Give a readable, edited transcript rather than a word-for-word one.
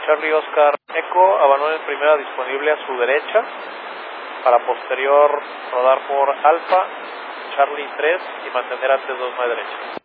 Charlie Oscar Eco, abanón en primera disponible a su derecha, para posterior rodar por Alfa, Charlie 3 y mantener antes 2 a derecha.